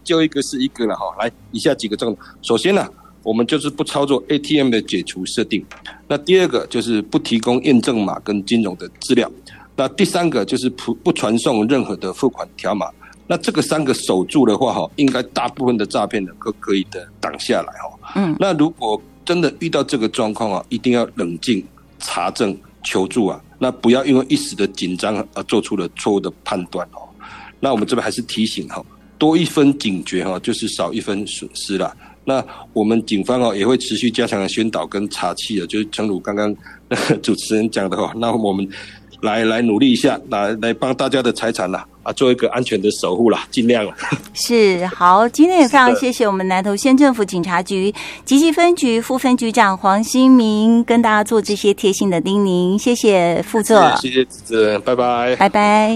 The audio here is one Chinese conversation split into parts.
就一个是一个了哈。来，以下几个重点。首先呢，我们就是不操作 ATM 的解除设定。那第二个就是不提供验证码跟金融的资料。那第三个就是不传送任何的付款条码。那这个3个守住的话哈，应该大部分的诈骗呢都可以的挡下来哈。那如果真的遇到这个状况啊，一定要冷静查证求助啊，那不要因为一时的紧张而做出了错误的判断哦。那我们这边还是提醒哈，多一分警觉哈，就是少一分损失啦。那我们警方也会持续加强宣导跟查缉的，就是诚如刚刚主持人讲的哈，那我们来努力一下，来帮大家的财产啦做一个安全的守护啦，尽量了。 是，好，今天也非常谢谢我们南投县政府警察局集集分局副分局长黄新明跟大家做这些贴心的叮咛，谢谢副座， 谢谢主持人，拜拜， 拜拜。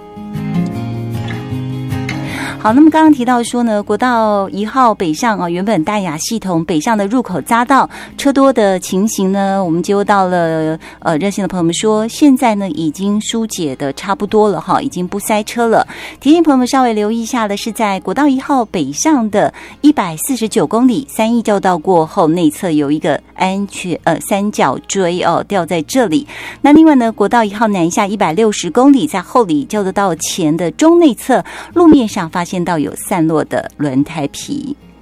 好，那么刚刚提到说呢，国道1号北上原本淡雅系统北上的入口匝道车多的情形呢，我们接获到了热线的朋友们说，现在呢已经疏解的差不多了哈，已经不塞车了。提醒朋友们稍微留意一下的是，在国道1号北上的149公里3义交道过后，内侧有一个安全三角锥掉在这里。那另外呢，国道1号南下160公里，在后里交流道前的中内侧路面上发现到有散落的轮胎皮。